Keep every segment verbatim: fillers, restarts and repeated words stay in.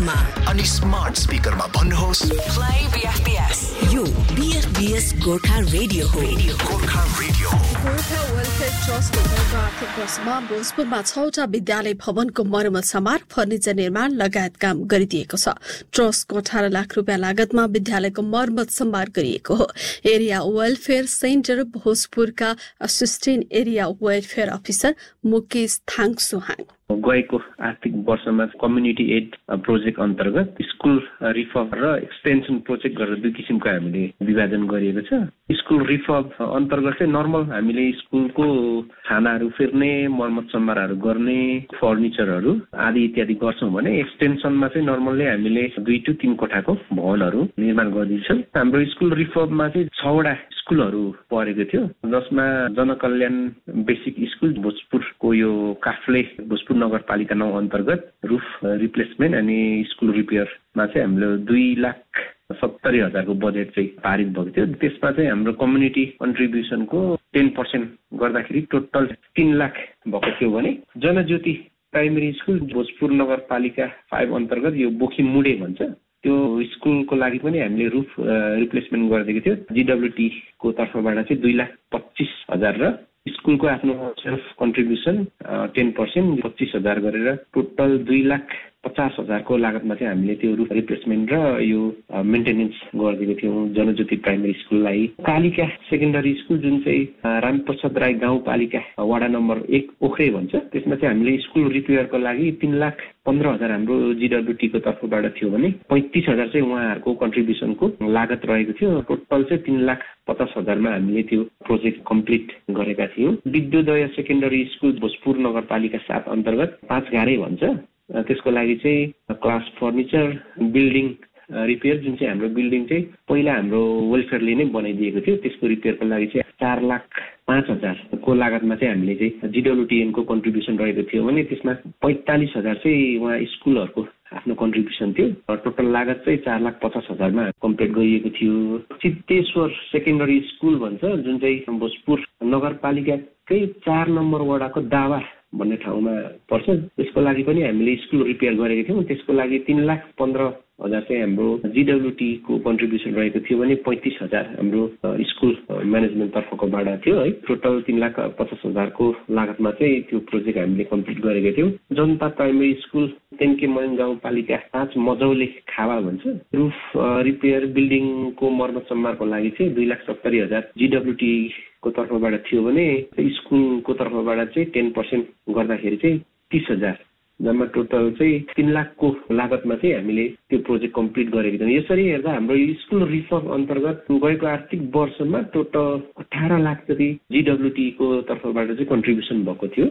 फोनमा अनि स्मार्ट स्पिकरमा भन्नुहोस् प्ले बीएफबीएस। यो बीएफबीएस गोर्खा रेडियो हो। Radio Gorkha radio Gorkha welfare ट्रस्टको गएको आर्थिक वर्षमा भोजपुरमा छवटा विद्यालय भवनको मर्मत समार, फर्निचर निर्माण लगायत काम गरिदिएको छ। ट्रस्टको अठार लाख रुपियाँ लागतमा विद्यालयको मर्मत समार गरिएको हो। Area welfare centre भोजपुरका assistant area welfare officer Mukesh थाङसुहाङ गएको आर्थिक वर्षमा कम्युनिटी एड प्रोजेक्ट अन्तर्गत स्कुल रिफर्ब र एक्सटेन्सन प्रोजेक्ट गरेर दुई किसिमको हामीले विभाजन गरिएको छ। स्कुल रिफर्ब अन्तर्गत चाहिँ नर्मल हामीले स्कुलको खानाहरू फेर्ने, मर्मत सम्मारहरू गर्ने, फर्निचरहरू आदि इत्यादि गर्छौँ भने एक्सटेन्सनमा चाहिँ नर्मल्ली हामीले दुई टु तीन कोठाको भवनहरू निर्माण गरिदिन्छौँ। हाम्रो स्कुल रिफर्बमा चाहिँ छवटा स्कुलहरू परेको थियो, जसमा जनकल्याण बेसिक स्कुल भोजपुरको यो काफ्ले भोजपुर नगरपालिका नौ अन्तर्गत रुफ रिप्लेसमेन्ट अनि स्कुल रिपेयरमा चाहिँ हामीले दुई लाख सत्तरी हजारको बजेट चाहिँ पारित भएको थियो। त्यसमा चाहिँ हाम्रो कम्युनिटी कन्ट्रिब्युसनको टेन पर्सेन्ट गर्दाखेरि टोटल तीन लाख भएको थियो भने जनज्योति प्राइमेरी स्कुल भोजपुर नगरपालिका फाइभ अन्तर्गत यो बोखी मुडे भन्छ त्यो स्कुलको लागि पनि हामीले रुफ रिप्लेसमेन्ट गरिदिएको थियो। जिडब्ल्युटी को तर्फबाट चाहिँ दुई लाख पच्चिस हजार र स्कुलको आफ्नो सेल्फ कन्ट्रिब्युसन टेन पर्सेन्ट पच्चिस हजार गरेर टोटल दुई लाख पचास हजारको लागतमा चाहिँ हामीले त्यो रुफ रिप्लेसमेन्ट र यो मेन्टेनेन्स गरिदिएको थियौँ जनज्योति प्राइमेरी स्कुललाई। कालिका सेकेन्डरी स्कुल जुन चाहिँ रामप्रसाद राई गाउँपालिका वडा नम्बर एक ओख्रे भन्छ, त्यसमा चाहिँ हामीले स्कुल रिपेयरको लागि तीन लाख पन्ध्र हजार हाम्रो जिडब्ल्युटीको तर्फबाट थियो भने पैँतिस हजार चाहिँ उहाँहरूको कन्ट्रिब्युसनको लागत रहेको थियो। टोटल चाहिँ तीन लाख पचास हजारमा हामीले त्यो प्रोजेक्ट कम्प्लिट गरेका थियौँ। विद्योदय सेकेन्डरी स्कुल भोजपुर नगरपालिका सात अन्तर्गत पाँच घारे भन्छ, त्यसको लागि चाहिँ क्लास फर्निचर बिल्डिङ रिपेयर जुन चाहिँ हाम्रो बिल्डिङ चाहिँ पहिला हाम्रो वेलफेयरले नै बनाइदिएको थियो, त्यसको रिपेयरको लागि चाहिँ चार लाख पाँच हजारको लागतमा चाहिँ हामीले चाहिँ जिडब्ल्युटिएनको कन्ट्रिब्युसन रहेको थियो भने त्यसमा पैँतालिस हजार चाहिँ उहाँ स्कुलहरूको आफ्नो कन्ट्रिब्युसन थियो। टोटल लागत चाहिँ चार लाख पचास हजारमा कम्प्लिट गरिएको थियो। सिद्धेश्वर सेकेन्डरी स्कुल भन्छ जुन चाहिँ भोजपुर नगरपालिकाकै चार नम्बर वडाको दावा भन्ने ठाउँमा पर्छ, त्यसको लागि पनि हामीले स्कुल रिपेयर गरेको थियौँ। त्यसको लागि तीन लाख पन्ध्र हजार चाहिँ हाम्रो जिडब्ल्युटीको कन्ट्रिब्युसन रहेको थियो भने पैँतिस हजार हाम्रो स्कुल म्यानेजमेन्ट तर्फकोबाट थियो है। टोटल तीन लाख पचास हजारको लागतमा चाहिँ त्यो प्रोजेक्ट हामीले कम्प्लिट गरेका थियौँ। जनता प्राइमेरी स्कुल तेन्के मयङ गाउँपालिका पाँच मजौले खावा भन्छ, रुफ रिपेयर बिल्डिङको मर्मत सम्मारको लागि चाहिँ दुई लाख सत्तरी हजार जिडब्ल्युटी को तर्फबाट थियो भने स्कुलको तर्फबाट चाहिँ टेन पर्सेन्ट गर्दाखेरि चाहिँ तिस हजार जम्मा टोटल चाहिँ तीन लाखको लागतमा चाहिँ हामीले त्यो प्रोजेक्ट कम्प्लिट गरेको थियौँ। यसरी हेर्दा हाम्रो स्कुल रिफर्ब अन्तर्गत गएको आर्थिक वर्षमा टोटल अठार लाख जति जिडब्ल्युटीको तर्फबाट चाहिँ कन्ट्रिब्युसन भएको थियो।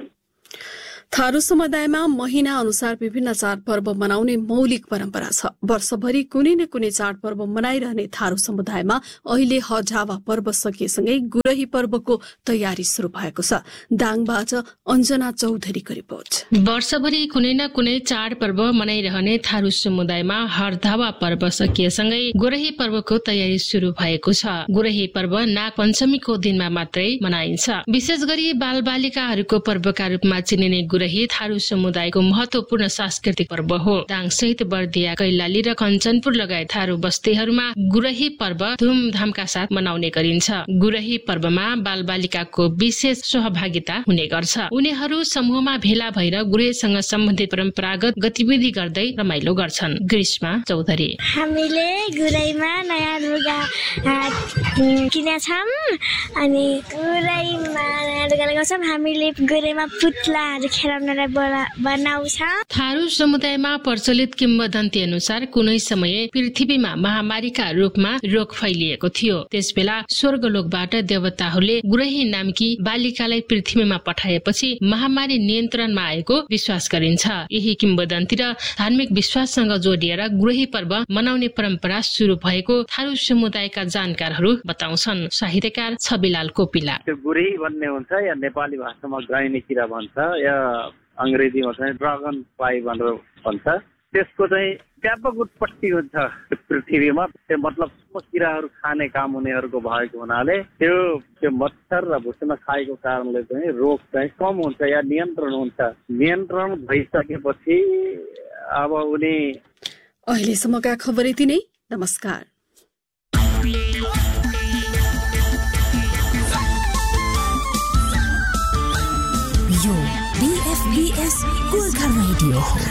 थारू समुदायमा महिना अनुसार विभिन्न चाडपर्व मनाउने मौलिक परम्परा छ। वर्षभरि कुनै न कुनै चाडपर्व मनाइरहने थारू समुदायमा अहिले हजावा पर्व सकिएसँगै गुरही पर्वको तयारी शुरू भएको छ। दाङबाट अञ्जना चौधरीको रिपोर्ट। वर्षभरि कुनै न कुनै चाडपर्व मनाइरहने थारू समुदायमा हरधावा पर्व सकिएसँगै गुरही पर्वको तयारी शुरू भएको छ। गुरही पर्व नाग पञ्चमीको दिनमा मात्रै मनाइन्छ। विशेष गरी बालबालिकाहरूको पर्वका रूपमा चिनिने गुरही थारू समुदायको महत्वपूर्ण सांस्कृतिक पर्व हो। दाङ सहित बर्दिया, कैलाली र कञ्चनपुर लगायत थारू बस्तीहरूमा गुरही पर्व धुमधामका साथ मनाउने गरिन्छ। गुरही पर्वमा बालबालिकाको विशेष सहभागिता हुने गर्छ। उनीहरू समूहमा भेला भएर गुरहीसँग सम्बन्धित परम्परागत गतिविधि गर्दै रमाइलो गर्छन्। ग्रीष्मा चौधरी। हामीले गुरहीमा नयाँ लुगा किनेछौँ अनि गुरहीमा नयाँ लुगा लगाउँछौँ। हामीले गुरहीमा पुतलाहरू खेलाउनलाई बनाउँछ। थारू समुदायमा प्रचलित किम्वदन्ती अनुसार कुनै समय पृथ्वीमा महामारीका रूपमा रोग फैलिएको थियो। त्यसबेला स्वर्गलोकबाट देवताहरूले गुरही नामकी बालिकालाई पृथ्वीमा पठाएपछि महामारी नियन्त्रणमा आएको विश्वास गरिन्छ। यही किम्वदन्ती र धार्मिक विश्वाससँग जोडिएर गुरही पर्व मनाउने परम्परा शुरू भएको थारू समुदायका जानकारहरू बताउँछन्। साहित्यकार छविलाल कोपिला। त्यो गुरही भन्ने हुन्छ या नेपाली भाषामा गाइने किरा भन्छ या अंग्रेजीमा चाहिँ ड्रागन फ्लाई भनेर भन्छ। त्यसको चाहिँ व्यापक उत्पत्ति हुन्छ पृथ्वीमा। त्यो मतलब किराहरू खाने काम उनीहरूको भएको हुनाले त्यो त्यो मच्छर र भुसुना खाएको कारणले चाहिँ रोग चाहिँ कम हुन्छ या नियन्त्रण हुन्छ। नियन्त्रण भइसकेपछि अब उनी अहिलेसम्मका खबर यति नै। नमस्कार। यो बीएफबीएस गोर्खा रेडियो हो।